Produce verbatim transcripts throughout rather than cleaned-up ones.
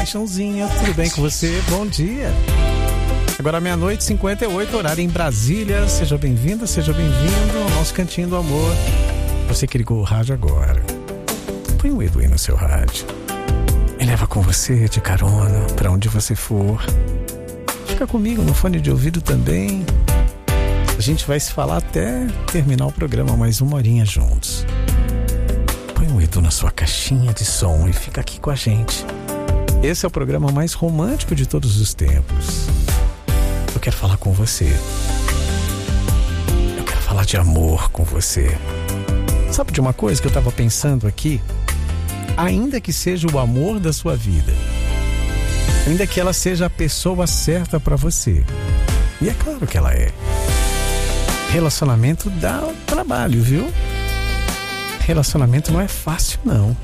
Paixãozinha, tudo bem com você? Bom dia. Agora meia-noite e cinquenta e oito, horário em Brasília. Seja bem-vinda, seja bem-vindo ao nosso Cantinho do Amor. Você que ligou o rádio agora, põe o Edu aí no seu rádio e leva com você de carona pra onde você for. Fica comigo no fone de ouvido também. A gente vai se falar até terminar o programa, mais uma horinha juntos. Põe o Edu na sua caixinha de som e fica aqui com a gente. Esse é o programa mais romântico de todos os tempos. Eu quero falar com você. Eu quero falar de amor com você. Sabe de uma coisa que eu estava pensando aqui? Ainda que seja o amor da sua vida, ainda que ela seja a pessoa certa para você, e é claro que ela é, relacionamento dá trabalho, viu? Relacionamento não é fácil, não.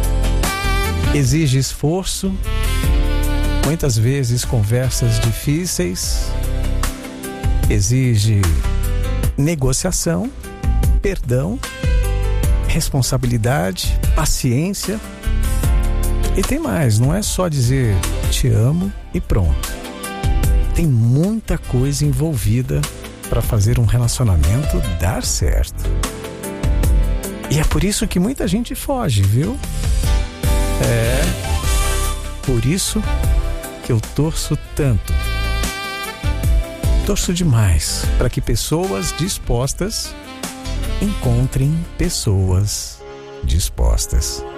Exige esforço, muitas vezes conversas difíceis, exige negociação, perdão, responsabilidade, paciência. E tem mais, não é só dizer te amo e pronto. Tem muita coisa envolvida para fazer um relacionamento dar certo. E é por isso que muita gente foge, viu? É por isso que eu torço tanto. Torço demais para que pessoas dispostas encontrem pessoas dispostas.